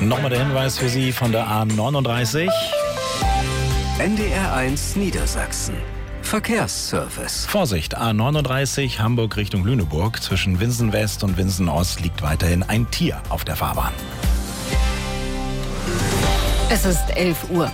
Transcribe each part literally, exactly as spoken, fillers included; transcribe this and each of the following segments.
Nochmal der Hinweis für Sie von der A neununddreißig. N D R eins Niedersachsen. Verkehrsservice. Vorsicht, A neununddreißig Hamburg Richtung Lüneburg. Zwischen Winsen West und Winsen Ost liegt weiterhin ein Tier auf der Fahrbahn. Es ist elf Uhr.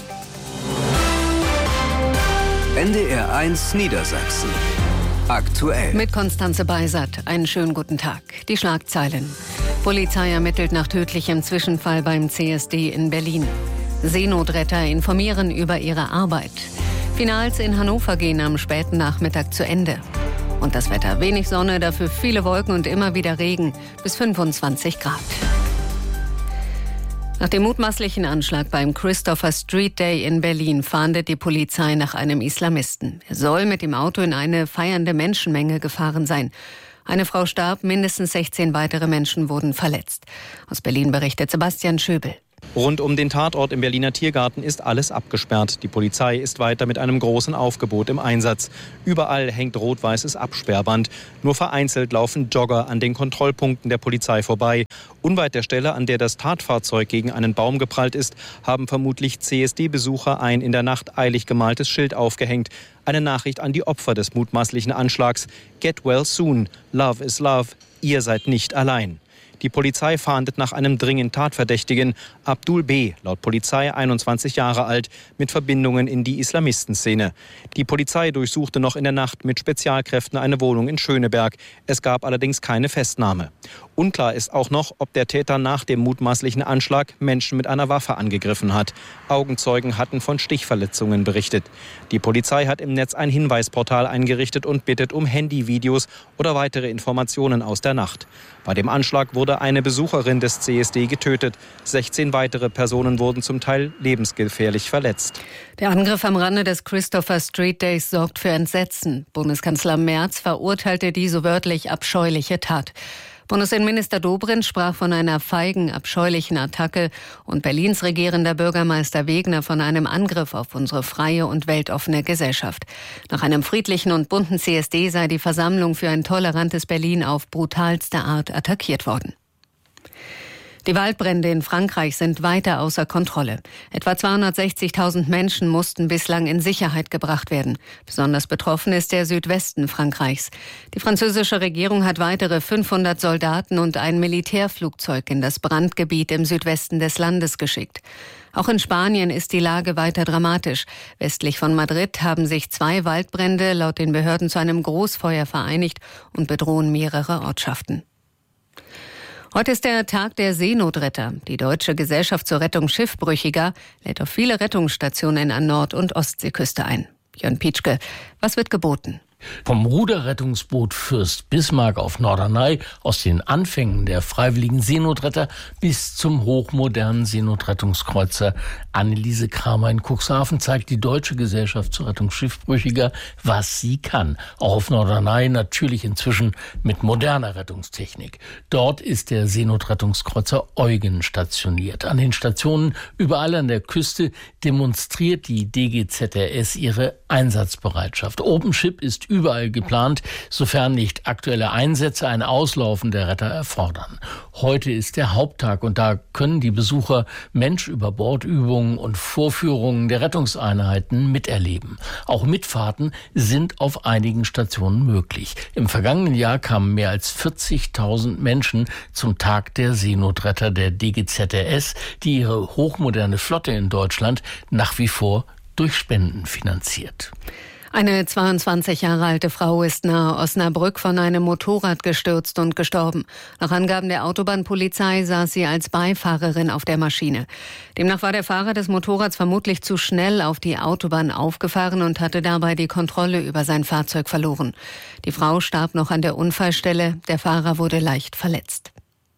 N D R eins Niedersachsen. Aktuell. Mit Konstanze Beisert. Einen schönen guten Tag. Die Schlagzeilen. Polizei ermittelt nach tödlichem Zwischenfall beim C S D in Berlin. Seenotretter informieren über ihre Arbeit. Finals in Hannover gehen am späten Nachmittag zu Ende. Und das Wetter: wenig Sonne, dafür viele Wolken und immer wieder Regen, bis fünfundzwanzig Grad. Nach dem mutmaßlichen Anschlag beim Christopher Street Day in Berlin fahndet die Polizei nach einem Islamisten. Er soll mit dem Auto in eine feiernde Menschenmenge gefahren sein. Eine Frau starb, mindestens sechzehn weitere Menschen wurden verletzt. Aus Berlin berichtet Sebastian Schöbel. Rund um den Tatort im Berliner Tiergarten ist alles abgesperrt. Die Polizei ist weiter mit einem großen Aufgebot im Einsatz. Überall hängt rot-weißes Absperrband. Nur vereinzelt laufen Jogger an den Kontrollpunkten der Polizei vorbei. Unweit der Stelle, an der das Tatfahrzeug gegen einen Baum geprallt ist, haben vermutlich C S D-Besucher ein in der Nacht eilig gemaltes Schild aufgehängt. Eine Nachricht an die Opfer des mutmaßlichen Anschlags. Get well soon. Love is love. Ihr seid nicht allein. Die Polizei fahndet nach einem dringend Tatverdächtigen. Abdul B., laut Polizei einundzwanzig Jahre alt, mit Verbindungen in die Islamistenszene. Die Polizei durchsuchte noch in der Nacht mit Spezialkräften eine Wohnung in Schöneberg. Es gab allerdings keine Festnahme. Unklar ist auch noch, ob der Täter nach dem mutmaßlichen Anschlag Menschen mit einer Waffe angegriffen hat. Augenzeugen hatten von Stichverletzungen berichtet. Die Polizei hat im Netz ein Hinweisportal eingerichtet und bittet um Handyvideos oder weitere Informationen aus der Nacht. Bei dem Anschlag wurde eine Besucherin des C S D getötet. sechzehn weitere Personen wurden zum Teil lebensgefährlich verletzt. Der Angriff am Rande des Christopher Street Days sorgt für Entsetzen. Bundeskanzler Merz verurteilte die so wörtlich abscheuliche Tat. Bundesinnenminister Dobrindt sprach von einer feigen, abscheulichen Attacke und Berlins regierender Bürgermeister Wegner von einem Angriff auf unsere freie und weltoffene Gesellschaft. Nach einem friedlichen und bunten C S D sei die Versammlung für ein tolerantes Berlin auf brutalste Art attackiert worden. Die Waldbrände in Frankreich sind weiter außer Kontrolle. Etwa zweihundertsechzigtausend Menschen mussten bislang in Sicherheit gebracht werden. Besonders betroffen ist der Südwesten Frankreichs. Die französische Regierung hat weitere fünfhundert Soldaten und ein Militärflugzeug in das Brandgebiet im Südwesten des Landes geschickt. Auch in Spanien ist die Lage weiter dramatisch. Westlich von Madrid haben sich zwei Waldbrände laut den Behörden zu einem Großfeuer vereinigt und bedrohen mehrere Ortschaften. Heute ist der Tag der Seenotretter. Die Deutsche Gesellschaft zur Rettung Schiffbrüchiger lädt auf viele Rettungsstationen an Nord- und Ostseeküste ein. Jörn Pietschke, was wird geboten? Vom Ruderrettungsboot Fürst Bismarck auf Norderney, aus den Anfängen der freiwilligen Seenotretter bis zum hochmodernen Seenotrettungskreuzer Anneliese Kramer in Cuxhaven zeigt die Deutsche Gesellschaft zur Rettung Schiffbrüchiger, was sie kann. Auch auf Norderney natürlich inzwischen mit moderner Rettungstechnik. Dort ist der Seenotrettungskreuzer Eugen stationiert. An den Stationen überall an der Küste demonstriert die D G Z R S ihre Einsatzbereitschaft. OpenShip ist überall geplant, sofern nicht aktuelle Einsätze ein Auslaufen der Retter erfordern. Heute ist der Haupttag und da können die Besucher Mensch-über-Bord-Übungen und Vorführungen der Rettungseinheiten miterleben. Auch Mitfahrten sind auf einigen Stationen möglich. Im vergangenen Jahr kamen mehr als vierzigtausend Menschen zum Tag der Seenotretter der D G Z R S, die ihre hochmoderne Flotte in Deutschland nach wie vor durch Spenden finanziert. Eine zweiundzwanzig Jahre alte Frau ist nahe Osnabrück von einem Motorrad gestürzt und gestorben. Nach Angaben der Autobahnpolizei saß sie als Beifahrerin auf der Maschine. Demnach war der Fahrer des Motorrads vermutlich zu schnell auf die Autobahn aufgefahren und hatte dabei die Kontrolle über sein Fahrzeug verloren. Die Frau starb noch an der Unfallstelle, der Fahrer wurde leicht verletzt.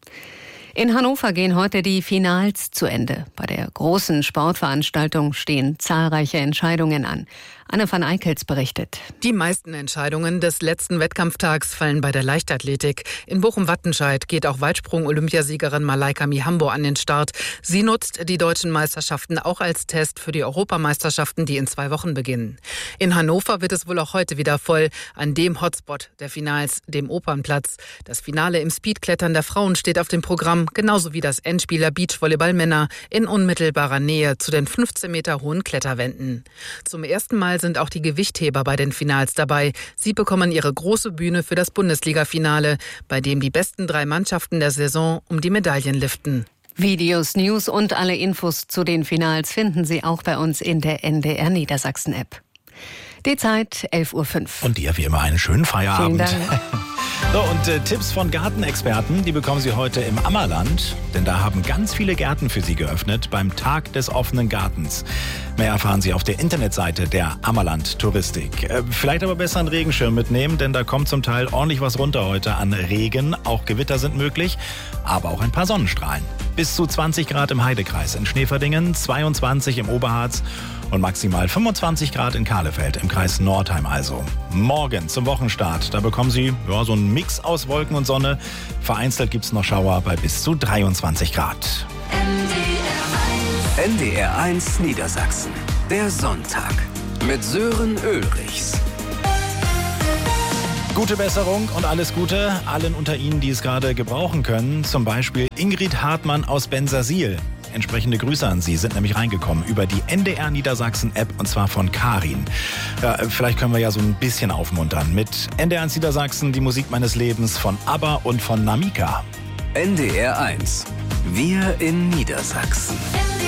In Hannover gehen heute die Finals zu Ende. Bei der großen Sportveranstaltung stehen zahlreiche Entscheidungen an. Anne van Eickels berichtet. Die meisten Entscheidungen des letzten Wettkampftags fallen bei der Leichtathletik. In Bochum-Wattenscheid geht auch Weitsprung-Olympiasiegerin Malaika Mihambo an den Start. Sie nutzt die deutschen Meisterschaften auch als Test für die Europameisterschaften, die in zwei Wochen beginnen. In Hannover wird es wohl auch heute wieder voll an dem Hotspot der Finals, dem Opernplatz. Das Finale im Speedklettern der Frauen steht auf dem Programm. Programm, genauso wie das Endspieler Beachvolleyball-Männer in unmittelbarer Nähe zu den fünfzehn Meter hohen Kletterwänden. Zum ersten Mal sind auch die Gewichtheber bei den Finals dabei. Sie bekommen ihre große Bühne für das Bundesliga-Finale, bei dem die besten drei Mannschaften der Saison um die Medaillen liften. Videos, News und alle Infos zu den Finals finden Sie auch bei uns in der N D R Niedersachsen-App. Die Zeit elf Uhr fünf. Und dir wie immer einen schönen Feierabend. Vielen Dank. So, und äh, Tipps von Gartenexperten, die bekommen Sie heute im Ammerland. Denn da haben ganz viele Gärten für Sie geöffnet beim Tag des offenen Gartens. Mehr erfahren Sie auf der Internetseite der Ammerland Touristik. Äh, vielleicht aber besser einen Regenschirm mitnehmen, denn da kommt zum Teil ordentlich was runter heute an Regen. Auch Gewitter sind möglich, aber auch ein paar Sonnenstrahlen. Bis zu zwanzig Grad im Heidekreis in Schneeverdingen, zweiundzwanzig im Oberharz und maximal fünfundzwanzig Grad in Kahlefeld im Kreis Nordheim also. Morgen zum Wochenstart, da bekommen Sie ja, so einen Mix aus Wolken und Sonne. Vereinzelt gibt es noch Schauer bei bis zu dreiundzwanzig Grad. N D R eins Niedersachsen. Der Sonntag mit Sören Ulrichs. Gute Besserung und alles Gute allen unter Ihnen, die es gerade gebrauchen können. Zum Beispiel Ingrid Hartmann aus Bensersiel. Entsprechende Grüße an Sie sind nämlich reingekommen über die N D R Niedersachsen-App und zwar von Karin. Ja, vielleicht können wir ja so ein bisschen aufmuntern mit N D R eins Niedersachsen, die Musik meines Lebens von ABBA und von Namika. N D R eins. Wir in Niedersachsen.